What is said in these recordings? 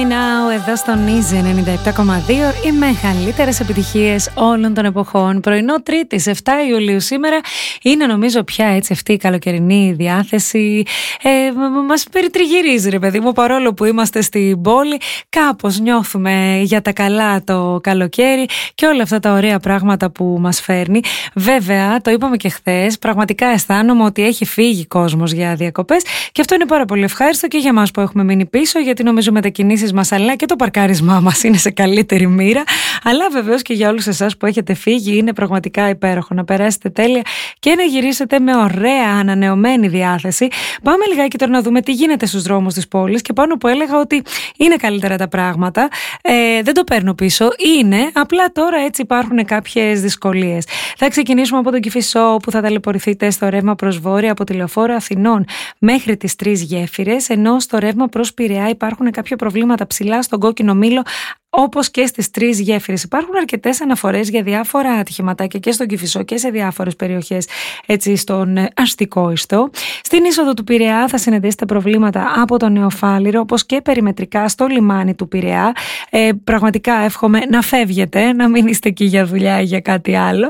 Me Now εδώ στον Easy 97,2. Οι μεγαλύτερες επιτυχίες όλων των εποχών. Πρωινό Τρίτης 7 Ιουλίου σήμερα. Είναι νομίζω πια έτσι αυτή η καλοκαιρινή διάθεση. Μας περιτριγυρίζει ρε παιδί μου, παρόλο που είμαστε στην πόλη. Κάπως νιώθουμε για τα καλά το καλοκαίρι και όλα αυτά τα ωραία πράγματα που μας φέρνει. Βέβαια, το είπαμε και χθες, πραγματικά αισθάνομαι ότι έχει φύγει κόσμος για διακοπές και αυτό είναι πάρα πολύ ευχάριστο και για εμάς που έχουμε μείνει πίσω, γιατί νομίζω μετακινήσεις μας αλλά και το παρκάρισμά μας είναι σε καλύτερη μοίρα. Αλλά βεβαίως και για όλους εσάς που έχετε φύγει είναι πραγματικά υπέροχο να περάσετε τέλεια και να γυρίσετε με ωραία ανανεωμένη διάθεση. Πάμε λιγάκι τώρα να δούμε τι γίνεται στους δρόμους της πόλης και πάνω που έλεγα ότι είναι καλύτερα τα πράγματα. Δεν το παίρνω πίσω, είναι, απλά τώρα έτσι υπάρχουν κάποιες δυσκολίες. Θα ξεκινήσουμε από τον Κηφισό που θα ταλαιπωρηθείτε στο ρεύμα προς Βόρεια από τη Λεωφόρο Αθηνών μέχρι τις 3 γέφυρες, ενώ στο ρεύμα προς Πειραιά υπάρχουν κάποια προβλήματα ψηλά στον Κόκκινο Μήλο, όπως και στις 3 γέφυρες. Υπάρχουν αρκετές αναφορές για διάφορα ατυχηματάκια και στον Κηφισό και σε διάφορες περιοχές έτσι στον αστικό ιστό. Στην είσοδο του Πειραιά θα συναντήσετε προβλήματα από το Νεοφάλιρο, όπως και περιμετρικά στο λιμάνι του Πειραιά. Πραγματικά εύχομαι να φεύγετε, να μην είστε εκεί για δουλειά ή για κάτι άλλο.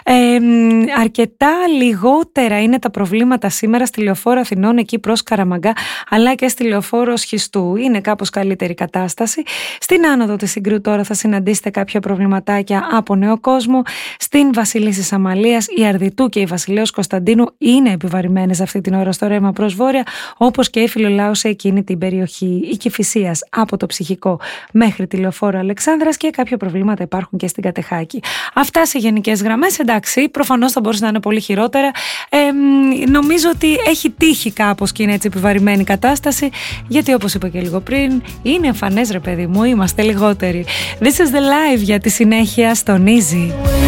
Αρκετά λιγότερα είναι τα προβλήματα σήμερα στη Λεωφόρο Αθηνών εκεί προς Καραμαγκά, αλλά και στη Λεωφόρο Σχιστού. Είναι κάπως καλύτερη κατάσταση. Στην άνοδο της Συγκρού τώρα θα συναντήσετε κάποια προβληματάκια από Νέο Κόσμο. Στην Βασιλίσσης Αμαλίας, η Αρδιτού και η Βασιλέως Κωνσταντίνου είναι επιβαρημένες αυτή την ώρα στο ρεύμα προς Βόρεια, όπως και η Φιλολάου σε εκείνη την περιοχή. Η Κηφισίας από το Ψυχικό μέχρι τη Λεωφόρο Αλεξάνδρας και κάποια προβλήματα υπάρχουν και στην Κατεχάκη. Αυτά σε γενικές γραμμές. Εντάξει, προφανώς θα μπορούσε να είναι πολύ χειρότερα. Νομίζω ότι έχει τύχει κάπως και είναι έτσι επιβαρημένη κατάσταση, γιατί όπως είπα και λίγο πριν, είναι εμφανές ρε παιδί μου, είμαστε λιγότεροι. This is the live για τη συνέχεια στον Easy.